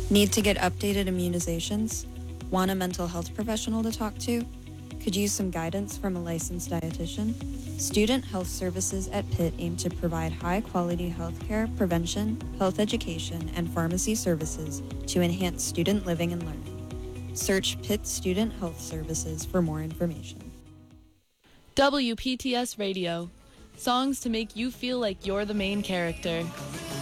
Need to get updated immunizations? Want a mental health professional to talk to? Could use some guidance from a licensed dietitian? Student Health Services at Pitt aim to provide high-quality healthcare, prevention, health education, and pharmacy services to enhance student living and learning. Search Pitt Student Health Services for more information. WPTS Radio. Songs to make you feel like you're the main character.